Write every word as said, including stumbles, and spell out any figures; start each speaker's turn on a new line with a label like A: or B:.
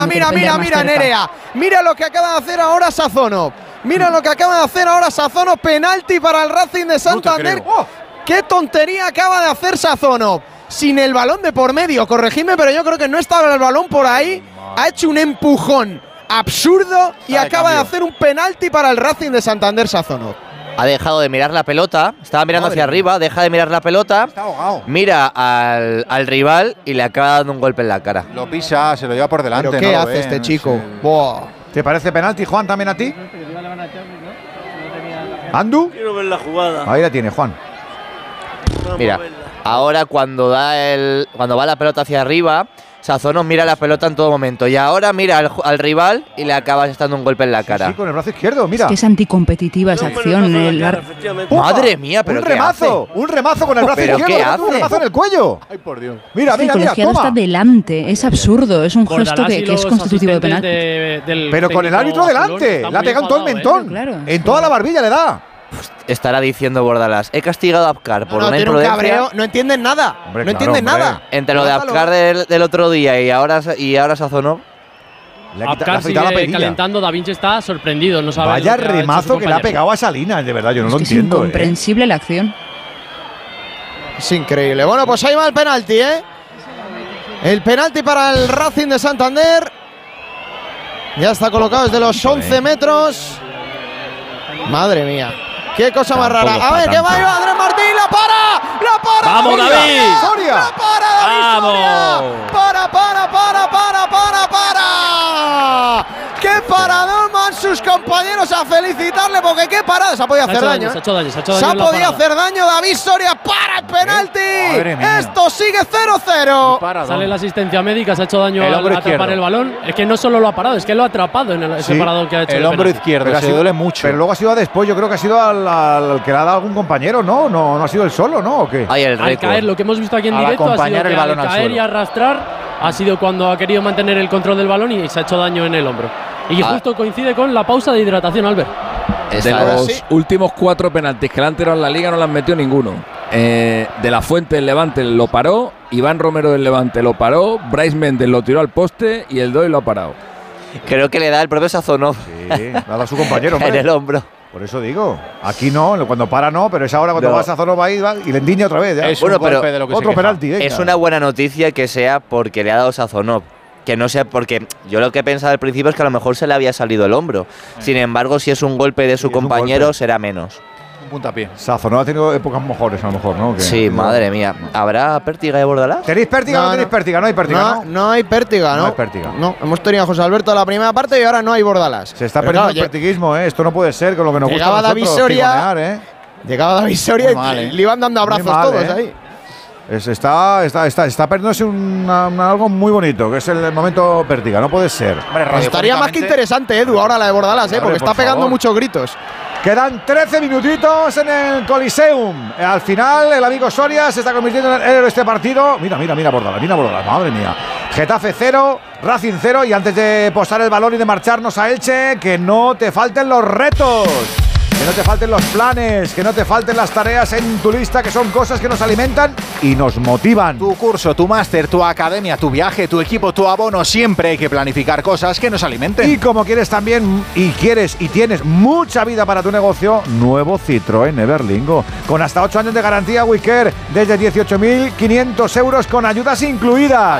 A: Mira, mira, mira, Nerea. Mira lo que acaba de hacer ahora Sazonov. Mira lo que acaba de hacer ahora Sazonov. Penalti para el Racing de Santander. ¡Oh! ¡Qué tontería acaba de hacer Sazonov! Sin el balón de por medio, corregidme, pero yo creo que no estaba el balón por ahí. Ha hecho un empujón absurdo y acaba de hacer un penalti para el Racing de Santander Sazonov.
B: Ha dejado de mirar la pelota, estaba mirando Madre hacia mía. arriba, deja de mirar la pelota,
C: está ahogado.
B: Mira al, al rival y le acaba dando un golpe en la cara.
C: Lo pisa, se lo lleva por delante.
A: ¿Pero qué
C: no
A: hace
C: ve,
A: este
C: no
A: chico?
C: sé.
A: Buah.
D: ¿Te parece penalti, Juan, también a ti? ¿Andu?
E: Quiero ver la jugada.
D: Ahí la tiene, Juan.
B: Mira, ahora cuando da el, cuando va la pelota hacia arriba, Sazonov mira la pelota en todo momento y ahora mira al, al rival y le acabas estando un golpe en la cara.
D: Sí, sí, con el brazo izquierdo, mira.
F: Es que es anticompetitiva esa acción. El
E: cara,
B: Madre mía, pero
D: un
B: ¿qué
D: remazo,
B: hace?
D: un remazo con el brazo
B: ¿Pero
D: izquierdo,
B: qué hace?
D: un remazo en el cuello.
C: Ay, por Dios.
D: Mira, mira,
F: el
D: mira,
F: colegiado
D: toma.
F: está delante, es absurdo, es un gesto
G: Bordalás
F: que,
G: y
F: que es
G: los
F: constitutivo de penalti.
G: de- del
D: Pero con el árbitro
G: técnico
D: delante,
G: azulón
D: le ha
G: están
D: pegado en todo el
G: muy
D: mentón.
F: Claro.
D: En toda la barbilla le da.
B: Estará diciendo Bordalás, he castigado a Apcar por
A: No, no,
B: una
A: tiene un
B: imprudencia.
A: cabreo, no entienden nada.
D: Hombre,
A: no
D: claro,
A: entienden
D: hombre.
A: nada.
B: Entre lo de
A: Lázalo.
B: Apcar del, del otro día y ahora, y ahora Sazonov.
D: Le ha quita- le ha
G: Apcar
D: quitado la
G: sigue
D: perilla.
G: calentando, Da Vinci está sorprendido, no sabe
D: Vaya
G: lo que ha hecho
D: remazo
G: su
D: que le ha
G: compañero.
D: pegado a Salinas, de verdad, yo no
F: Es
D: lo
F: que es
D: entiendo. ¿eh?
F: incomprensible la acción.
A: Es increíble. Bueno, pues ahí va el penalti, ¿eh? El penalti para el Racing de Santander. Ya está colocado desde los once metros. Madre mía. Qué cosa más
D: Tampoco
A: rara. A
D: pa'
A: ver, que
D: tanto.
A: va ahí va Andrés Martín. ¡La para! ¡La para!
G: ¡Vamos,
A: Soria!
G: David!
D: ¡Soria!
A: ¡La para, David!
G: ¡Vamos!
A: Soria! ¡Para, para, para, para, para, para! ¡Qué paradón van sus compañeros a felicitarle! Porque qué parada. Se ha podido
G: Se ha
A: hacer
G: hecho
A: daño.
G: daño, se ha hecho daño, se ha hecho
A: Se
G: daño
A: ha
G: en la
A: podido
G: parada.
A: hacer daño. David Soria para el penalti.
C: Madre mía.
A: Esto sigue cero cero.
G: Sale la asistencia médica, se ha hecho daño
C: El
G: al
C: hombro
G: atrapar
C: izquierdo.
G: el balón. Es que no solo lo ha parado, es que lo ha atrapado en el, ese
D: Sí,
G: paradón que ha hecho.
C: El
G: de
C: hombro
G: penalti.
C: izquierdo,
D: Pero ha
C: se
D: sido-
C: duele mucho.
D: Pero luego ha sido después, yo creo que ha sido al, al- al que le ha dado algún compañero, ¿no? No, no ha sido él solo, ¿no? ¿O qué?
B: Ahí el
G: Al
B: récord.
G: caer, lo que hemos visto aquí en
C: Al
G: directo ha sido
C: acompañar
G: que
C: el balón
G: al
C: al
G: caer
C: suelo.
G: y arrastrar ha sido cuando ha querido mantener el control del balón y se ha hecho daño en el hombro. Y
B: Ah.
G: justo coincide con la pausa de hidratación, Albert.
H: De
B: Está-
H: los
A: sí.
H: últimos cuatro penaltis que le han tirado en la liga no le han metido ninguno. Eh, de la Fuente del Levante lo paró, Iván Romero del Levante lo paró, Bryce Méndez lo tiró al poste y el Doy lo ha parado.
B: Creo que le da el propio Sazonov
D: Sí, le ha dado a su compañero,
B: en
D: hombre.
B: el hombro.
D: Por eso digo, aquí no, cuando para no, pero es ahora cuando
B: No.
D: vas a Sazonov ahí va y le endiña otra vez. Ya.
C: Es
B: Bueno,
C: un golpe
B: pero
C: de lo que se
D: Otro
C: queja.
D: penalti, venga.
B: Es una buena noticia que sea porque le ha dado Sazonov. Que no sea porque yo lo que pensaba al principio es que a lo mejor se le había salido el hombro. Sin embargo, si es un golpe de su
D: Sí, es un
B: compañero,
D: golpe.
B: será menos.
C: Un puntapié.
D: Sazonov ha tenido épocas mejores, a lo mejor, ¿no? ¿Qué?
B: Sí, madre mía. ¿Habrá pértiga de Bordalás?
D: ¿Tenéis pértiga o no,
A: No,
D: tenéis
A: no.
D: pértiga? No hay pértiga,
A: No,
D: ¿no?
A: no hay pértiga, ¿no?
D: No hay pértiga.
A: No, hemos tenido a José Alberto en la primera parte y ahora no hay Bordalás.
D: Se está
A: Pero
D: perdiendo
A: claro,
D: el pértiguismo, ¿eh? Esto no puede ser con lo que nos gusta
A: Llegaba
D: a
A: David
D: nosotros,
A: Soria.
D: piconear, ¿eh?
A: Llegaba David Soria
C: Muy
A: y
C: mal, ¿eh?
A: le iban dando abrazos
D: Muy mal,
A: todos
D: ¿eh?
A: ahí.
D: Es- está, está, está, está perdiéndose una- una- algo muy bonito, que es el momento pértiga, no puede ser.
C: Hombre,
A: Estaría más que
C: radiofónicamente-
A: interesante, Edu, ahora la de Bordalás, ¿eh?
D: Hombre,
A: Porque
D: por
A: está pegando
D: favor.
A: muchos gritos.
D: Quedan trece minutitos en el Coliseum. Eh, Al final, el amigo Soria se está convirtiendo en el héroe de este partido. Mira, mira, mira Bordalás, mira Bordalás, madre mía. Getafe cero, Racing cero. Y antes de posar el balón y de marcharnos a Elche, que no te falten los retos. Que no te falten los planes, que no te falten las tareas en tu lista, que son cosas que nos alimentan y nos motivan.
C: Tu curso, tu máster, tu academia, tu viaje, tu equipo, tu abono, siempre hay que planificar cosas que nos alimenten.
D: Y como quieres también, y quieres y tienes mucha vida para tu negocio, nuevo Citroën Everlingo. Con hasta ocho años de garantía Wicker, desde dieciocho mil quinientos euros con ayudas incluidas.